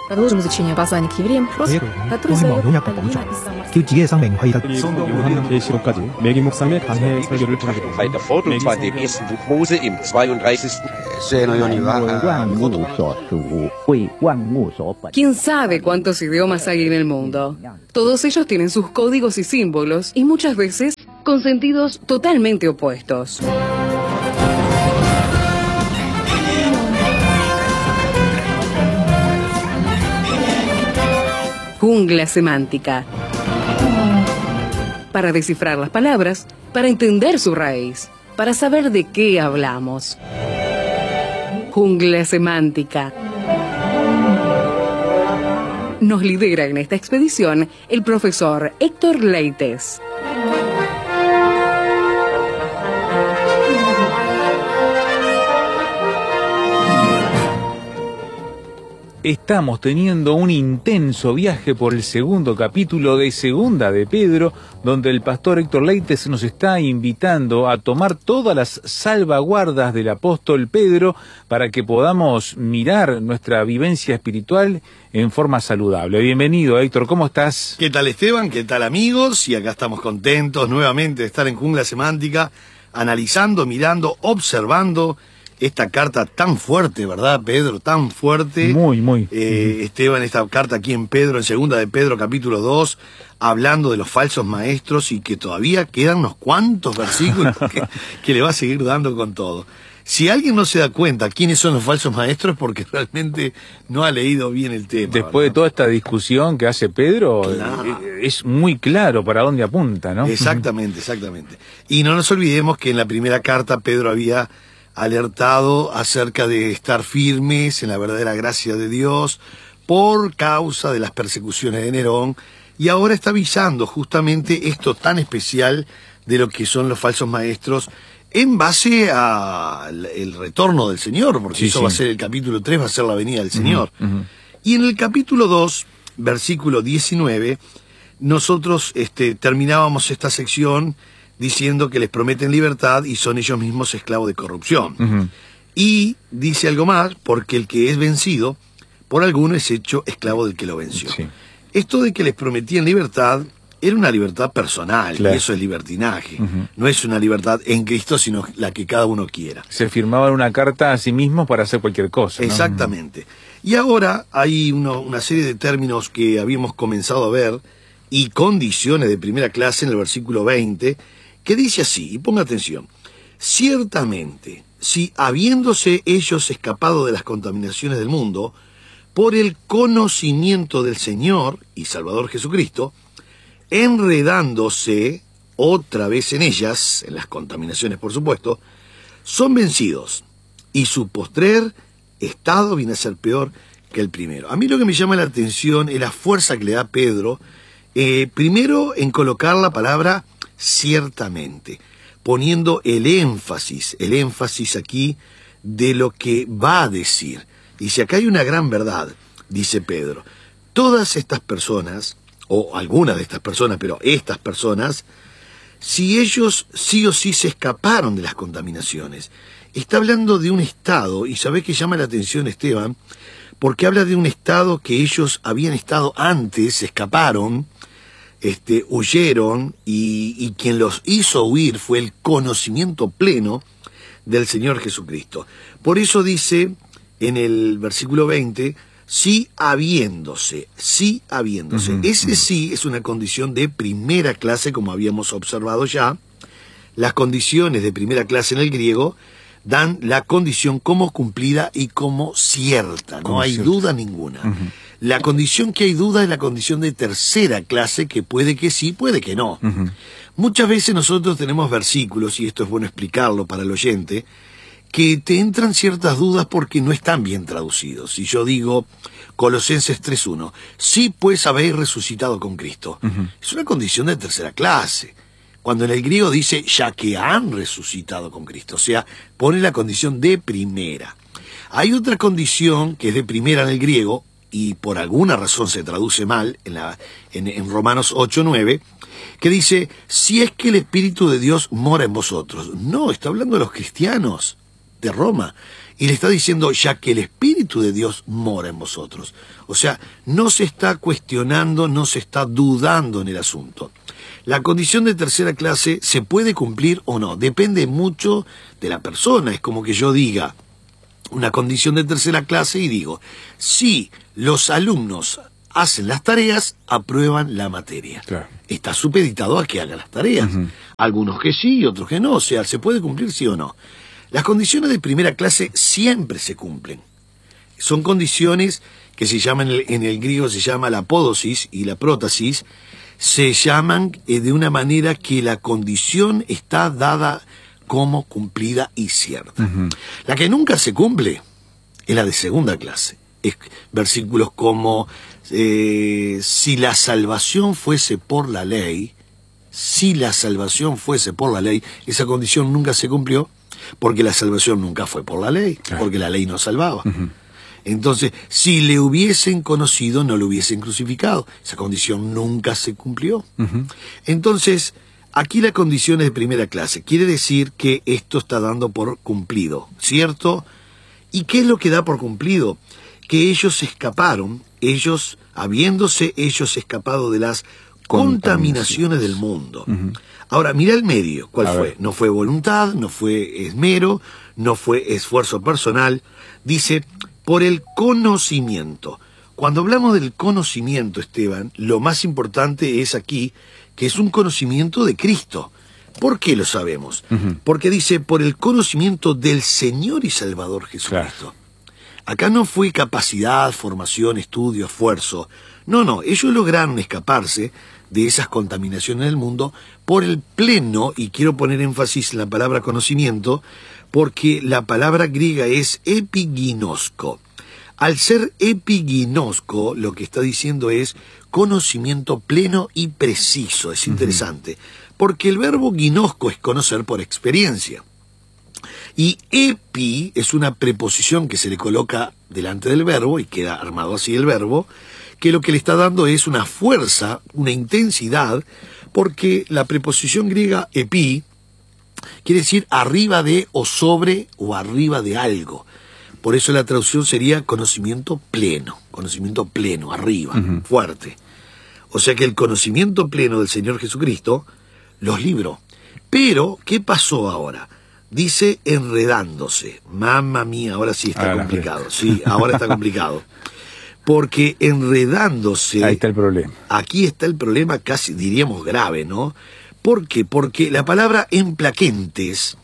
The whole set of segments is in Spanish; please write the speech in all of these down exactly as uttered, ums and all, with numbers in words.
Продолжим изучение послания к евреям, который задает Алина из Самарского. Bei der Fordelfahrt im ersten Buch Mose im zweiunddreißigsten ¿Quién sabe cuántos idiomas hay en el mundo? Todos ellos tienen sus códigos y símbolos y muchas veces con sentidos totalmente opuestos. Jungla semántica. Para descifrar las palabras, para entender su raíz, para saber de qué hablamos. Jungla semántica. Nos lidera en esta expedición el profesor Héctor Leites. Estamos teniendo un intenso viaje por el segundo capítulo de Segunda de Pedro, donde el pastor Héctor Leites nos está invitando a tomar todas las salvaguardas del apóstol Pedro para que podamos mirar nuestra vivencia espiritual en forma saludable. Bienvenido, Héctor, ¿cómo estás? ¿Qué tal, Esteban? ¿Qué tal, amigos? Y acá estamos contentos nuevamente de estar en Jungla Semántica, analizando, mirando, observando esta carta tan fuerte, ¿verdad, Pedro? Tan fuerte. Muy, muy. Eh, Esteban, esta carta aquí en Pedro, en Segunda de Pedro, capítulo dos, hablando de los falsos maestros y que todavía quedan unos cuantos versículos que, que le va a seguir dando con todo. Si alguien no se da cuenta quiénes son los falsos maestros es porque realmente no ha leído bien el tema. Después ¿verdad? de toda esta discusión que hace Pedro, Claro. es muy claro para dónde apunta, ¿no? Exactamente, exactamente. Y no nos olvidemos que en la primera carta Pedro había alertado acerca de estar firmes en la verdadera gracia de Dios por causa de las persecuciones de Nerón, y ahora está avisando justamente esto tan especial de lo que son los falsos maestros en base al retorno del Señor, porque Sí, eso sí. va a ser el capítulo tres, va a ser la venida del Señor. Ujú, ujú. Y en el capítulo dos, versículo diecinueve, nosotros este, terminábamos esta sección diciendo que les prometen libertad y son ellos mismos esclavos de corrupción. Ujú. Y dice algo más, porque el que es vencido por alguno es hecho esclavo del que lo venció. Sí. Esto de que les prometían libertad era una libertad personal, Claro. y eso es libertinaje. Ujú. No es una libertad en Cristo, sino la que cada uno quiera. Se firmaban una carta a sí mismos para hacer cualquier cosa, ¿no? Exactamente. Y ahora hay uno- una serie de términos que habíamos comenzado a ver y condiciones de primera clase en el versículo veinte, que dice así, y ponga atención: ciertamente, si habiéndose ellos escapado de las contaminaciones del mundo, por el conocimiento del Señor y Salvador Jesucristo, enredándose otra vez en ellas, en las contaminaciones por supuesto, son vencidos, y su postrer estado viene a ser peor que el primero. A mí lo que me llama la atención es la fuerza que le da Pedro, eh, primero en colocar la palabra ciertamente, poniendo el énfasis, el énfasis aquí de lo que va a decir. Dice, acá hay una gran verdad, dice Pedro. Todas estas personas, o algunas de estas personas, pero estas personas, si ellos sí o sí se escaparon de las contaminaciones, está hablando de un estado, y sabés que llama la atención, Esteban, porque habla de un estado que ellos habían estado antes, se escaparon, este, huyeron, y, y quien los hizo huir fue el conocimiento pleno del Señor Jesucristo. Por eso dice en el versículo veinte, sí habiéndose, sí habiéndose. Ujú, Ese ujú. sí es una condición de primera clase, como habíamos observado ya. Las condiciones de primera clase en el griego dan la condición como cumplida y como cierta, no Como hay cierta. duda ninguna. Ujú. La condición que hay duda es la condición de tercera clase, que puede que sí, puede que no. Ujú. Muchas veces nosotros tenemos versículos, y esto es bueno explicarlo para el oyente, que te entran ciertas dudas porque no están bien traducidos. Si yo digo Colosenses tres uno, sí pues habéis resucitado con Cristo, Ujú. es una condición de tercera clase. Cuando en el griego dice ya que han resucitado con Cristo, o sea, pone la condición de primera. Hay otra condición que es de primera en el griego, y por alguna razón se traduce mal en, la, en, en Romanos ocho nueve, que dice, si es que el Espíritu de Dios mora en vosotros. No, está hablando de los cristianos de Roma. Y le está diciendo, ya que el Espíritu de Dios mora en vosotros. O sea, no se está cuestionando, no se está dudando en el asunto. La condición de tercera clase se puede cumplir o no, depende mucho de la persona. Es como que yo diga una condición de tercera clase y digo, si los alumnos hacen las tareas, aprueban la materia. Claro. Está supeditado a que hagan las tareas. Uh-huh. Algunos que sí y otros que no, o sea, se puede cumplir sí o no. Las condiciones de primera clase siempre se cumplen. Son condiciones que se llaman, en el, en el griego se llama la apódosis y la prótasis, se llaman eh, de una manera que la condición está dada como cumplida y cierta. Uh-huh. La que nunca se cumple es la de segunda clase. Es versículos como, eh, si la salvación fuese por la ley, si la salvación fuese por la ley, esa condición nunca se cumplió, porque la salvación nunca fue por la ley, claro. Porque la ley no salvaba. Uh-huh. Entonces, si le hubiesen conocido, no lo hubiesen crucificado. Esa condición nunca se cumplió. Uh-huh. Entonces, aquí la condición es de primera clase. Quiere decir que esto está dando por cumplido, ¿cierto? ¿Y qué es lo que da por cumplido? Que ellos escaparon, ellos, habiéndose ellos escapado de las contaminaciones del mundo. Uh-huh. Ahora, mira el medio, ¿cuál A fue? Ver. No fue voluntad, no fue esmero, no fue esfuerzo personal. Dice, por el conocimiento. Cuando hablamos del conocimiento, Esteban, lo más importante es aquí que es un conocimiento de Cristo. ¿Por qué lo sabemos? Uh-huh. Porque dice, por el conocimiento del Señor y Salvador Jesucristo. Claro. Acá no fue capacidad, formación, estudio, esfuerzo. No, no, ellos lograron escaparse de esas contaminaciones del mundo por el pleno, y quiero poner énfasis en la palabra conocimiento, porque la palabra griega es epiginosko. Al ser epiginosko, lo que está diciendo es conocimiento pleno y preciso. Es interesante, uh-huh. Porque el verbo ginosko es conocer por experiencia. Y epi es una preposición que se le coloca delante del verbo, y queda armado así el verbo, que lo que le está dando es una fuerza, una intensidad, porque la preposición griega epi quiere decir arriba de o sobre o arriba de algo. Por eso la traducción sería conocimiento pleno, conocimiento pleno, arriba, uh-huh. Fuerte. O sea que el conocimiento pleno del Señor Jesucristo los libró. Pero, ¿qué pasó ahora? Dice enredándose. Mamma mía, ahora sí está ah, complicado. Sí, ahora está complicado. Porque enredándose... Ahí está el problema. Aquí está el problema, casi diríamos grave, ¿no? ¿Por qué? Porque la palabra emplaquentes,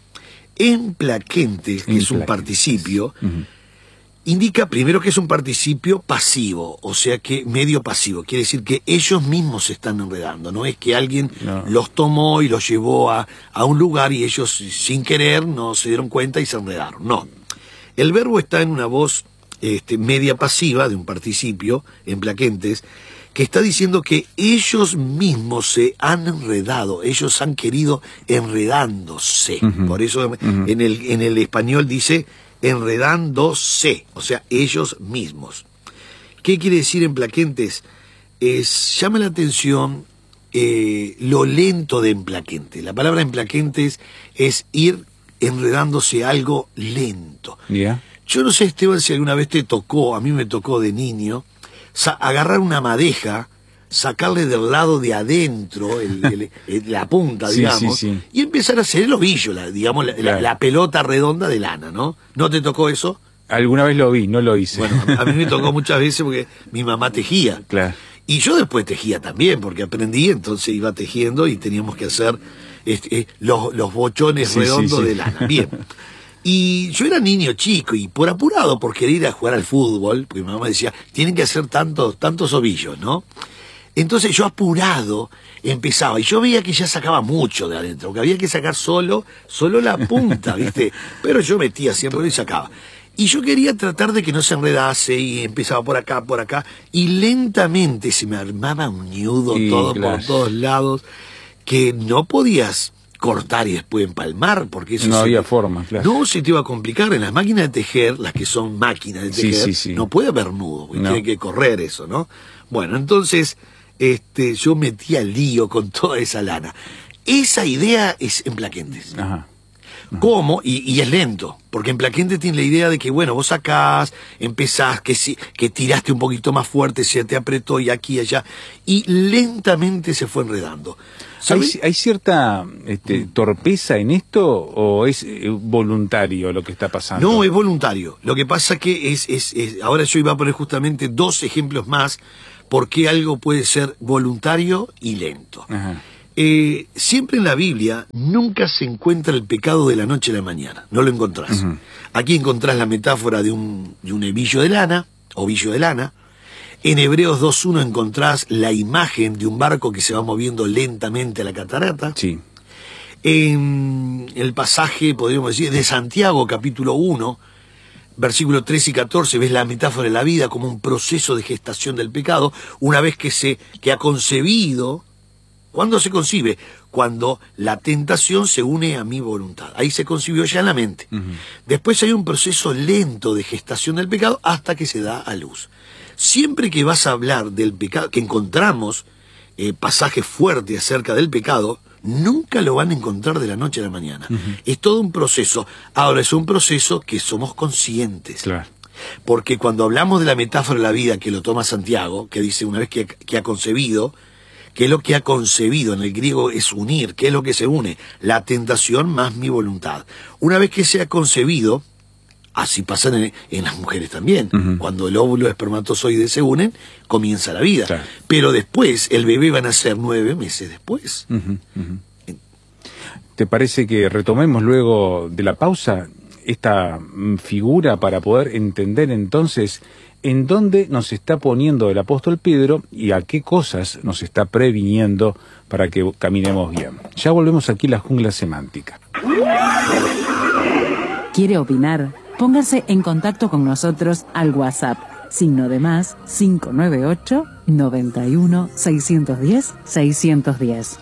emplaquentes, que es un participio, uh-huh. Indica primero que es un participio pasivo, o sea que medio pasivo. Quiere decir que ellos mismos se están enredando. No es que alguien no. los tomó y los llevó a, a un lugar y ellos sin querer no se dieron cuenta y se enredaron. No. El verbo está en una voz este, media pasiva de un participio, emplaquentes, que está diciendo que ellos mismos se han enredado, ellos han querido enredándose. Uh-huh. Por eso uh-huh. en el, en el español dice enredándose, o sea, ellos mismos. ¿Qué quiere decir emplaquentes? Es, llama la atención eh, lo lento de emplaquente. La palabra emplaquentes es ir enredándose algo lento. Yeah. Yo no sé, Esteban, si alguna vez te tocó, a mí me tocó de niño, agarrar una madeja, sacarle del lado de adentro el, el, el, la punta, sí, digamos, sí, sí. y empezar a hacer el ovillo, la, digamos, la, claro. la, la pelota redonda de lana, ¿no? ¿No te tocó eso? Alguna vez lo vi, no lo hice. Bueno, a, a mí me tocó muchas veces porque mi mamá tejía. Claro. Y yo después tejía también, porque aprendí, entonces iba tejiendo y teníamos que hacer este, los, los bochones sí, redondos sí, sí. de lana. Bien. Y yo era niño chico y por apurado, por querer ir a jugar al fútbol, porque mi mamá decía, tienen que hacer tantos, tantos ovillos, ¿no? Entonces yo apurado empezaba, y yo veía que ya sacaba mucho de adentro, porque había que sacar solo, solo la punta, ¿viste? Pero yo metía siempre y sacaba. Y yo quería tratar de que no se enredase, y empezaba por acá, por acá, y lentamente se me armaba un nudo sí, todo claro. por todos lados, que no podías cortar y después empalmar, porque eso no se, había forma, claro. No, se te iba a complicar. En las máquinas de tejer, las que son máquinas de tejer, sí, sí, sí. no puede haber nudo, porque no. tiene que correr eso, ¿no? Bueno, entonces este, yo metía lío con toda esa lana. Esa idea es emplaquentes. Ajá. ¿Cómo? Y, y es lento, porque en Plaquense tiene la idea de que, bueno, vos sacás, empezás, que, si, que tiraste un poquito más fuerte, se te apretó y aquí y allá, y lentamente se fue enredando. ¿Hay, ¿Hay cierta este, torpeza en esto o es eh, voluntario lo que está pasando? No, es voluntario. Lo que pasa que es, es, es... Ahora yo iba a poner justamente dos ejemplos más por qué algo puede ser voluntario y lento. Ajá. Eh, siempre en la Biblia nunca se encuentra el pecado de la noche a la mañana, no lo encontrás. Uh-huh. Aquí encontrás la metáfora de un, de un hebillo de lana, ovillo de lana. En Hebreos dos uno encontrás la imagen de un barco que se va moviendo lentamente a la catarata. Sí. En el pasaje, podríamos decir, de Santiago, capítulo uno, versículos trece y catorce, ves la metáfora de la vida como un proceso de gestación del pecado, una vez que se que ha concebido. ¿Cuándo se concibe? Cuando la tentación se une a mi voluntad. Ahí se concibió ya en la mente. Uh-huh. Después hay un proceso lento de gestación del pecado hasta que se da a luz. Siempre que vas a hablar del pecado, que encontramos eh, pasajes fuertes acerca del pecado, nunca lo van a encontrar de la noche a la mañana. Uh-huh. Es todo un proceso. Ahora, es un proceso que somos conscientes. Claro. Porque cuando hablamos de la metáfora de la vida que lo toma Santiago, que dice una vez que, que ha concebido, ¿qué es lo que ha concebido? En el griego es unir. ¿Qué es lo que se une? La tentación más mi voluntad. Una vez que se ha concebido, así pasa en, en las mujeres también. Uh-huh. Cuando el óvulo y el espermatozoide se unen, comienza la vida. Claro. Pero después, el bebé va a nacer nueve meses después. Uh-huh. Uh-huh. ¿Te parece que retomemos luego de la pausa esta figura para poder entender entonces en dónde nos está poniendo el apóstol Pedro y a qué cosas nos está previniendo para que caminemos bien? Ya volvemos aquí a la jungla semántica. ¿Quiere opinar? Póngase en contacto con nosotros al WhatsApp, signo de más cinco nueve ocho, noventa y uno, seiscientos diez, seiscientos diez.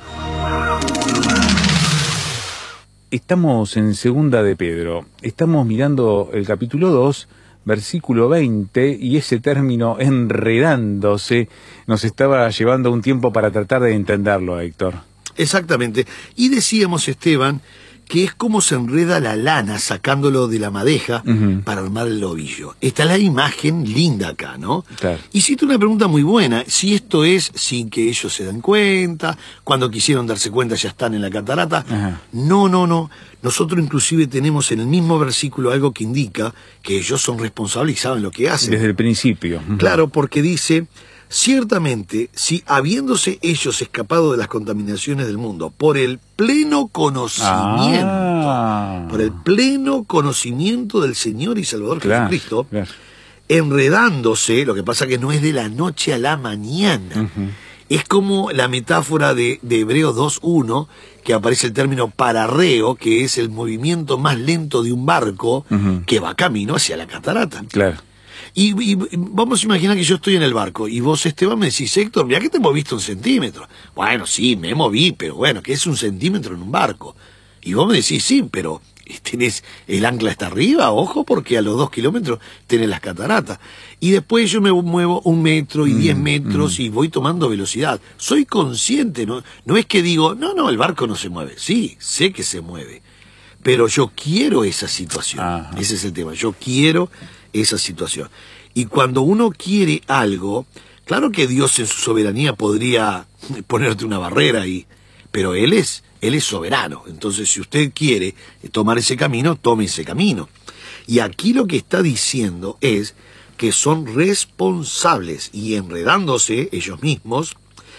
Estamos en Segunda de Pedro, estamos mirando el capítulo dos, versículo veinte, y ese término enredándose nos estaba llevando un tiempo para tratar de entenderlo, Héctor. Exactamente. Y decíamos, Esteban, que es como se enreda la lana sacándolo de la madeja uh-huh. para armar el ovillo. Está la imagen linda acá, ¿no? Claro. Hiciste una pregunta muy buena, si esto es sin que ellos se den cuenta, cuando quisieron darse cuenta ya están en la catarata. Uh-huh. No, no, no. Nosotros inclusive tenemos en el mismo versículo algo que indica que ellos son responsables y saben lo que hacen. Desde el principio. Uh-huh. Claro, porque dice... Ciertamente, si habiéndose ellos escapado de las contaminaciones del mundo por el pleno conocimiento, ah. por el pleno conocimiento del Señor y Salvador claro, Jesucristo, claro. enredándose, lo que pasa que no es de la noche a la mañana, uh-huh. es como la metáfora de, de Hebreos dos uno, que aparece el término pararreo, que es el movimiento más lento de un barco uh-huh. que va camino hacia la catarata. Claro. Y, y vamos a imaginar que yo estoy en el barco y vos, Esteban, me decís, Héctor, mirá que te moviste un centímetro. Bueno, sí, me moví, pero bueno, ¿qué es un centímetro en un barco? Y vos me decís, sí, pero tenés el ancla está arriba, ojo, porque a los dos kilómetros tenés las cataratas. Y después yo me muevo un metro y mm, diez metros mm. y voy tomando velocidad. Soy consciente, ¿no? No es que digo, no, no, el barco no se mueve. Sí, sé que se mueve. Pero yo quiero esa situación. Ajá. Ese es el tema. Yo quiero esa situación. Y cuando uno quiere algo, claro que Dios en su soberanía podría ponerte una barrera ahí, pero Él es, Él es soberano. Entonces, si usted quiere tomar ese camino, tome ese camino. Y aquí lo que está diciendo es que son responsables y enredándose ellos mismos,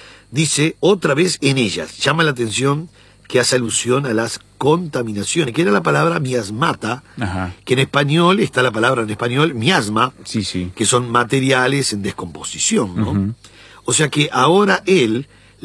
dice otra vez en ellas, llama la atención que hace alusión a las contaminaciones, que era la palabra miasmata, Ajá. que en español está la palabra en español miasma, sí, sí. que son materiales en descomposición, ¿no? Uh-huh. O sea que ahora él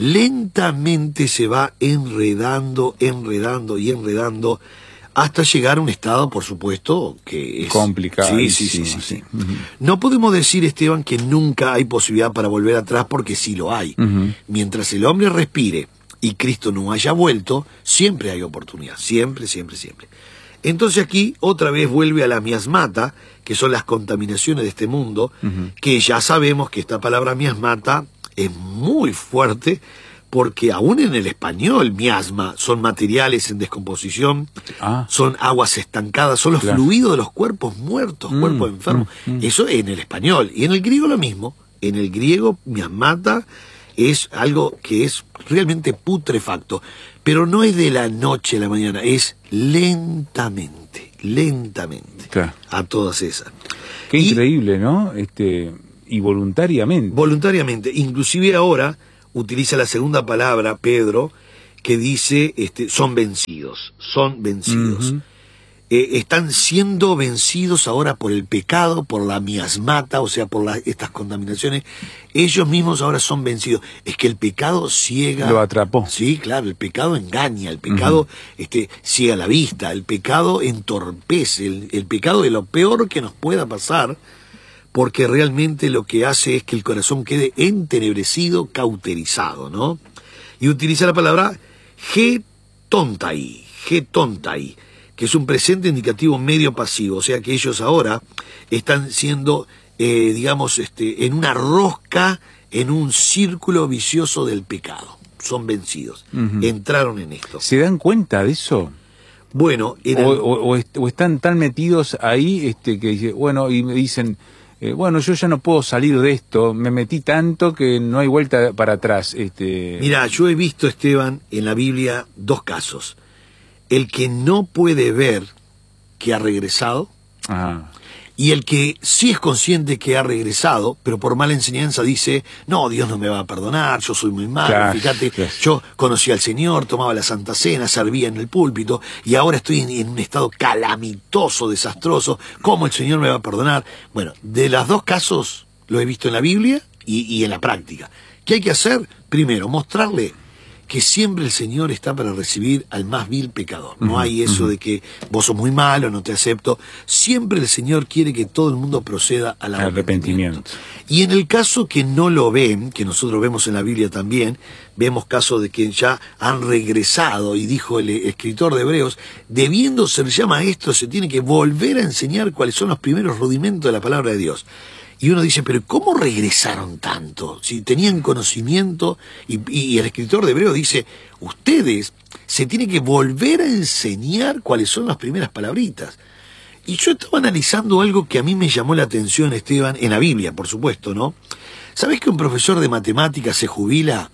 lentamente se va enredando, enredando y enredando hasta llegar a un estado, por supuesto, que es complicado. Sí, sí, sí, sí, sí. Uh-huh. No podemos decir, Esteban, que nunca hay posibilidad para volver atrás, porque sí lo hay. Uh-huh. Mientras el hombre respire y Cristo no haya vuelto, siempre hay oportunidad, siempre, siempre, siempre. Entonces aquí otra vez vuelve a la miasmata, que son las contaminaciones de este mundo, uh-huh. que ya sabemos que esta palabra miasmata es muy fuerte, porque aún en el español, miasma, son materiales en descomposición, Ah. son aguas estancadas, son los Claro. fluidos de los cuerpos muertos, Mm, cuerpos enfermos. mm, mm. Eso en el español. Y en el griego lo mismo. En el griego, miasmata es algo que es realmente putrefacto. Pero no es de la noche a la mañana, es lentamente, lentamente. Claro. A todas esas. Qué Y- increíble, ¿no? Este, y voluntariamente. Voluntariamente. Inclusive ahora utiliza la segunda palabra, Pedro, que dice, este, son vencidos, son vencidos. Ujú. Eh, están siendo vencidos ahora por el pecado, por la miasmata, o sea, por la- estas contaminaciones. Ellos mismos ahora son vencidos. Es que el pecado ciega. Lo atrapó. Sí, claro, el pecado engaña, el pecado Ujú. este, ciega la vista, el pecado entorpece, el, el pecado es lo peor que nos pueda pasar, porque realmente lo que hace es que el corazón quede entenebrecido, cauterizado, ¿no? Y utiliza la palabra getontai, getontai, que es un presente indicativo medio pasivo, o sea que ellos ahora están siendo, eh, digamos, este, en una rosca, en un círculo vicioso del pecado. Son vencidos, Ujú. entraron en esto. ¿Se dan cuenta de eso? Bueno, en O, el- o- o est- o están tan metidos ahí este, que dice, bueno, y me dicen, eh, bueno, yo ya no puedo salir de esto, me metí tanto que no hay vuelta para atrás. Este... Mira, yo he visto, Esteban, en la Biblia dos casos. El que no puede ver que ha regresado Ajá. y el que sí es consciente que ha regresado, pero por mala enseñanza dice, no, Dios no me va a perdonar, yo soy muy malo, Claro, fíjate, claro. yo conocí al Señor, tomaba la Santa Cena, servía en el púlpito y ahora estoy en, en un estado calamitoso, desastroso, ¿cómo el Señor me va a perdonar? Bueno, de los dos casos lo he visto en la Biblia y, y en la práctica. ¿Qué hay que hacer? Primero, mostrarle que siempre el Señor está para recibir al más vil pecador. No Ujú, hay eso ujú. de que vos sos muy malo, no te acepto. Siempre el Señor quiere que todo el mundo proceda al arrepentimiento. Arrepentimiento. Y en el caso que no lo ven, que nosotros vemos en la Biblia también, vemos casos de que ya han regresado, y dijo el escritor de Hebreos, debiendo ser ya maestro, se tiene que volver a enseñar cuáles son los primeros rudimentos de la palabra de Dios. Y uno dice, pero ¿cómo regresaron tanto? Si tenían conocimiento, y, y el escritor de Hebreos dice, ustedes se tienen que volver a enseñar cuáles son las primeras palabritas. Y yo estaba analizando algo que a mí me llamó la atención, Esteban, en la Biblia, por supuesto, ¿no? ¿Sabés que un profesor de matemáticas se jubila?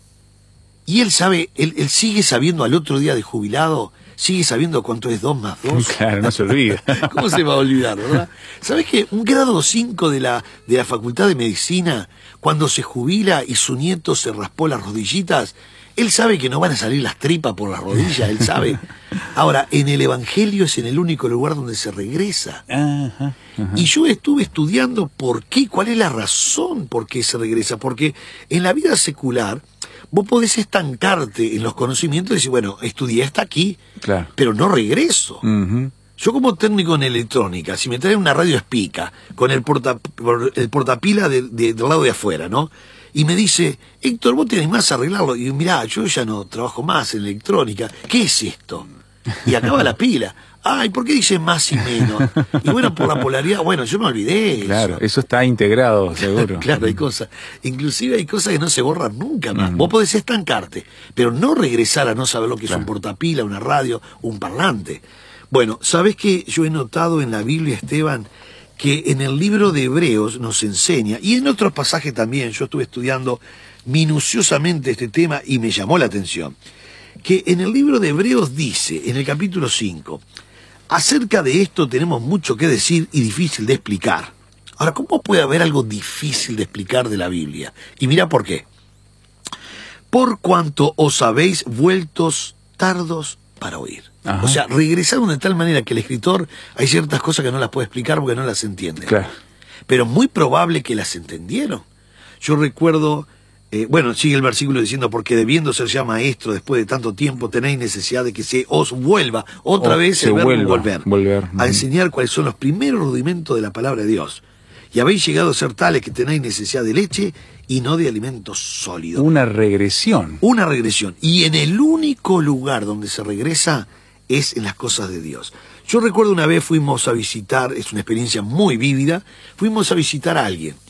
Y él sabe, él, él sigue sabiendo al otro día de jubilado, sigue sabiendo cuánto es dos más dos. Claro, no se olvida. ¿Cómo se va a olvidar, verdad? ¿Sabés que un grado cinco de la, de la Facultad de Medicina, cuando se jubila y su nieto se raspó las rodillitas, él sabe que no van a salir las tripas por las rodillas, él sabe. Ahora, en el Evangelio es en el único lugar donde se regresa. Ajá, ajá. Y yo estuve estudiando por qué, cuál es la razón por qué se regresa. Porque en la vida secular, vos podés estancarte en los conocimientos y decir, bueno, estudié hasta aquí, Claro. pero no regreso. Ujú. Yo como técnico en electrónica, si me traen una radio Spica con el, porta, por- el portapila de, de- del lado de afuera, ¿no? Y me dice, Héctor, vos tenés más a arreglarlo. Y mirá, yo ya no trabajo más en electrónica. ¿Qué es esto? Y acaba la pila. Ay, ¿por qué dice más y menos? Y bueno, por la polaridad, bueno, yo me olvidé eso. Claro, eso está integrado, seguro. Claro, hay cosas. Inclusive hay cosas que no se borran nunca más. Mm. Vos podés estancarte, pero no regresar a no saber lo que es Claro. un portapila, una radio, un parlante. Bueno, ¿sabés qué yo he notado en la Biblia, Esteban? Que en el libro de Hebreos nos enseña, y en otros pasajes también, yo estuve estudiando minuciosamente este tema y me llamó la atención, que en el libro de Hebreos dice, en el capítulo cinco, acerca de esto tenemos mucho que decir y difícil de explicar. Ahora, ¿cómo puede haber algo difícil de explicar de la Biblia? Y mira por qué. Por cuanto os habéis vueltos tardos para oír. Ajá. O sea, regresaron de tal manera que el escritor hay ciertas cosas que no las puede explicar porque no las entiende. Claro. Pero muy probable que las entendieron. Yo recuerdo, eh, bueno, sigue el versículo diciendo, porque debiendo ser ya maestro después de tanto tiempo, tenéis necesidad de que se os vuelva otra O vez se el verbo vuelva, volver, volver. a Ujú. enseñar cuáles son los primeros rudimentos de la palabra de Dios. Y habéis llegado a ser tales que tenéis necesidad de leche y no de alimento sólido. Una regresión. Una regresión. Y en el único lugar donde se regresa es en las cosas de Dios. Yo recuerdo una vez fuimos a visitar, es una experiencia muy vívida, fuimos a visitar a alguien.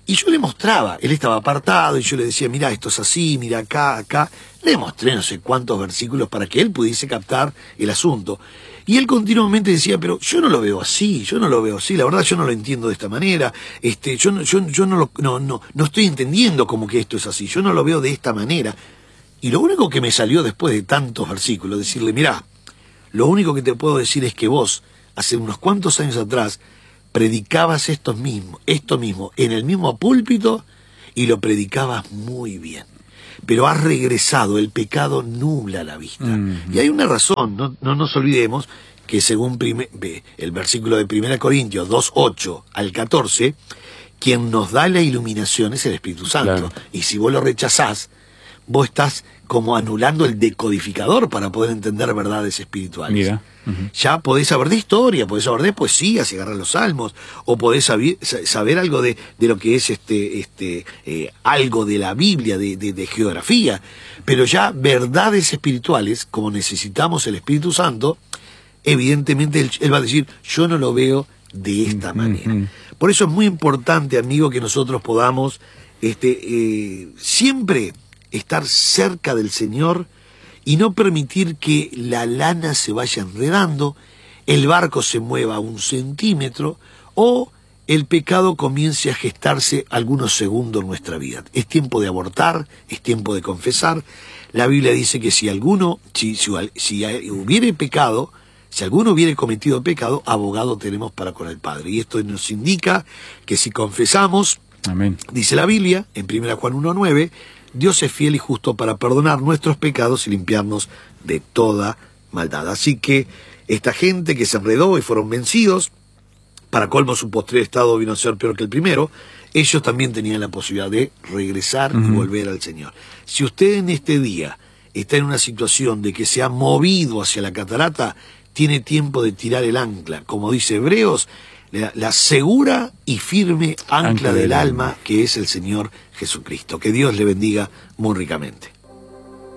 Y yo le mostraba, él estaba apartado y yo le decía, mira, esto es así, mira acá, acá. Le mostré no sé cuántos versículos para que él pudiese captar el asunto. Y él continuamente decía, pero yo no lo veo así, yo no lo veo así, la verdad yo no lo entiendo de esta manera, este, yo, no, yo, yo no, lo, no, no, no estoy entendiendo como que esto es así, yo no lo veo de esta manera. Y lo único que me salió después de tantos versículos, decirle, mirá, lo único que te puedo decir es que vos, hace unos cuantos años atrás, predicabas esto mismo, esto mismo, en el mismo púlpito, y lo predicabas muy bien. Pero has regresado, el pecado nubla la vista. Mm-hmm. Y hay una razón, no, no nos olvidemos que según prime, el versículo de primera Corintios dos, ocho al catorce, quien nos da la iluminación es el Espíritu Santo. Claro. Y si vos lo rechazás, vos estás como anulando el decodificador para poder entender verdades espirituales. Mira. Uh-huh. Ya podés saber de historia, podés saber de poesía, si agarrar los salmos, o podés saber, saber algo de, de lo que es este, este, eh, algo de la Biblia, de, de, de geografía, pero ya verdades espirituales, como necesitamos el Espíritu Santo, evidentemente él, él va a decir, yo no lo veo de esta uh-huh. manera. Por eso es muy importante, amigo, que nosotros podamos este, eh, siempre estar cerca del Señor y no permitir que la lana se vaya enredando, el barco se mueva un centímetro o el pecado comience a gestarse algunos segundos en nuestra vida. Es tiempo de abortar, es tiempo de confesar. La Biblia dice que si alguno, si, si, si hubiere pecado, si alguno hubiere cometido pecado, abogado tenemos para con el Padre. Y esto nos indica que si confesamos, amén, dice la Biblia, en primera Juan uno nueve, Dios es fiel y justo para perdonar nuestros pecados y limpiarnos de toda maldad. Así que esta gente que se enredó y fueron vencidos, para colmo su postrer estado vino a ser peor que el primero, ellos también tenían la posibilidad de regresar uh-huh. y volver al Señor. Si usted en este día está en una situación de que se ha movido hacia la catarata, tiene tiempo de tirar el ancla. Como dice Hebreos, la, la segura y firme ancla, ancla del, del alma, alma, que es el Señor Jesucristo. Que Dios le bendiga muy ricamente.